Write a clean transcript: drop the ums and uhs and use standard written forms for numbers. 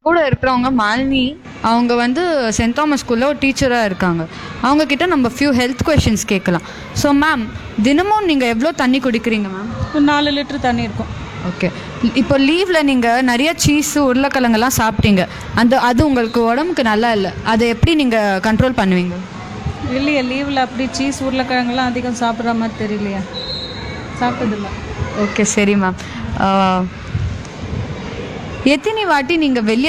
கூட இருக்கிறவங்க மாலினி, அவங்க வந்து சென்ட் தாமஸ் ஸ்கூலில் ஒரு டீச்சராக இருக்காங்க. அவங்கக்கிட்ட நம்ம ஃபியூ ஹெல்த் கொஷின்ஸ் கேட்கலாம். ஸோ மேம், தினமும் நீங்கள் எவ்வளோ தண்ணி குடிக்கிறீங்க மேம்? ஒரு 4 லிட்டர் தண்ணி இருக்கும். ஓகே. இப்போ லீவில் நீங்கள் நிறைய சீஸு உருளைக்கிழங்கெல்லாம் சாப்பிட்டீங்க. அது உங்களுக்கு உடம்புக்கு நல்லா இல்லை. அதை எப்படி நீங்கள் கண்ட்ரோல் பண்ணுவீங்க? இல்லையா, லீவில் அப்படி சீஸ் உருளைக்கிழங்குலாம் அதிகம் சாப்பிட்ற மாதிரி தெரியலையா, சாப்பிட்டதில்ல. ஓகே, சரி மேம். எத்தனை வாட்டி நீங்கள் வெளியே